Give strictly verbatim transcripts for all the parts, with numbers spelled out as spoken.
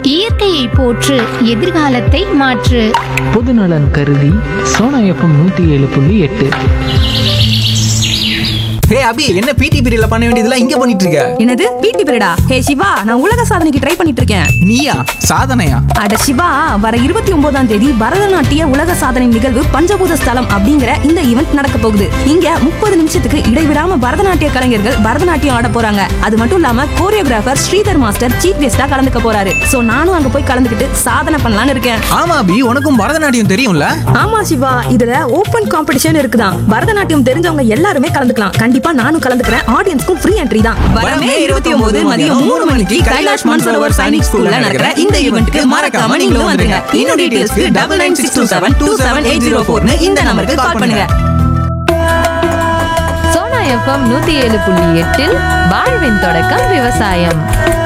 இயற்கையை போற்று, எதிர்காலத்தை மாற்று. பொதுநலன் கருதி சோனா எஃப்எம் நூத்தி ஏழு புள்ளி எட்டு. ஹே அபி, என்ன பிடி பீரியட்ல பண்ண வேண்டியதெல்லாம் இங்க பண்ணிட்டு இருக்க? என்னது பிடி பீரியடா? ஹே சிவா, நான் உலக சாதனைக்கு ட்ரை பண்ணிட்டு இருக்கேன். நீயா? சாதனையா? அட சிவா, வர இருபத்தி ஒன்பதாம் தேதி பரதநாட்டிய உலக சாதனை நிகழ்வு பஞ்சபூத ஸ்தலம் அப்படிங்கிற இந்த ஈவெண்ட் நடக்க போகுது. இங்க முப்பது நிமிஷத்துக்கு இடைவிடாம பரதநாட்டிய கலைஞர்கள் பரதநாட்டியம் ஆட போறாங்க. அது மட்டும் இல்லாம கோரியோகிராஃபர் ஸ்ரீதர் மாஸ்டர் சீஃப் கெஸ்டா கலந்துக்க போறாரு. சோ நானும் அங்க போய் கலந்துக்கிட்டு சாதனை பண்ணலாம்னு இருக்கேன். ஆமா அபி, உனக்கும் பரதநாட்டியம் தெரியும்ல? ஆமா சிவா, இதுல ஓபன் காம்படிஷன் இருக்குதான். பரதநாட்டியம் தெரிஞ்சவங்க எல்லாருமே கலந்துக்கலாம். கண்டிப்பா நானும் கலந்துக்கிறேன். ஆடியன்ஸ்க்கும் ஃப்ரீ என்ட்ரி தான். வரமே இருபத்தி ஒன்பது மதியம் மூணு மணிக்கு கைலாஷ் மான்சரோவர் சைனிக் ஸ்கூல்ல நடக்கிற இந்த ஈவென்ட்க்கு மறக்காம நீங்களும் வந்துருங்க. இன்னும் டீடைல்ஸ்க்கு double nine six two seven two seven eight zero four இந்த நம்பருக்கு கால் பண்ணுங்க. சோனா எஃப்எம் நூத்தி ஏழு புள்ளி எட்டில் வாழ்வின் தொடக்கம் விவசாயம்.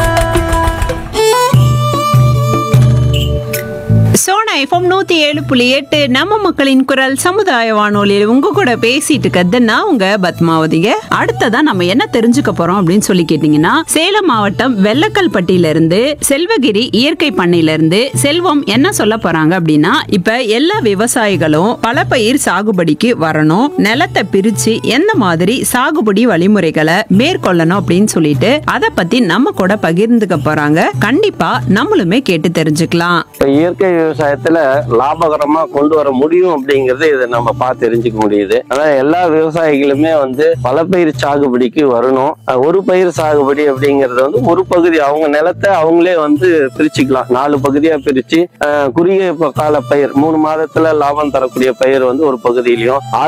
சோனா எஃப்எம் நூத்தி ஏழு புள்ளி எட்டு நம்ம மக்களின் குரல் சமுதாய வானொலியில் உங்க கூட பேசிட்டு இருக்கிறதுனா உங்க பத்மாவதிக. அடுத்ததான் நம்ம என்ன தெரிஞ்சுக்க போறோம் அப்படின்னு சொல்லி கேட்டீங்கன்னா, சேலம் மாவட்டம் வெள்ளக்கல்பட்டியில இருந்து செல்வகிரி இயற்கை பண்ணையில இருந்து செல்வம் என்ன சொல்ல போறாங்க அப்படின்னா, இப்ப எல்லா விவசாயிகளும் பல பயிர் சாகுபடிக்கு வரணும், நிலத்தை பிரிச்சு எந்த மாதிரி சாகுபடி வழிமுறைகளை மேற்கொள்ளணும் அப்படின்னு சொல்லிட்டு அதை பத்தி நம்ம கூட பகிர்ந்துக்க போறாங்க. கண்டிப்பா நம்மளுமே கேட்டு தெரிஞ்சுக்கலாம். இயற்கை விவசாயத்துல லாபகரமா கொண்டு வர முடியும் அப்படிங்கறது இதை நம்ம பார்த்து தெரிஞ்சுக்க முடியுது. ஆனா எல்லா விவசாயிகளுமே வந்து பல பயிர் சாகுபடிக்கு வரணும். ஒரு பயிர் சாகுபடி அப்படிங்கறது வந்து ஒரு பகுதி அவங்க நிலத்தை அவங்களே வந்து பிரிச்சுக்கலாம். நாலு பகுதியா பிரிச்சு குறுகிய கால பயிர் மூணு மாதத்துல லாபம் தரக்கூடிய பயிர் வந்து ஒரு பகுதியிலையும்,